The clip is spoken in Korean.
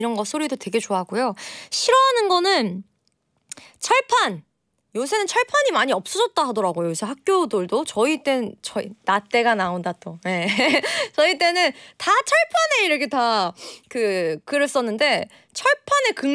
이런 거 소리도 되게 좋아하고요. 싫어하는 거는 철판. 요새는 철판이 많이 없어졌다 하더라고요. 요새 학교들도. 나 때가 나온다 또. 네. 저희 때는 다 철판에 이렇게 다 글을 썼는데 철판에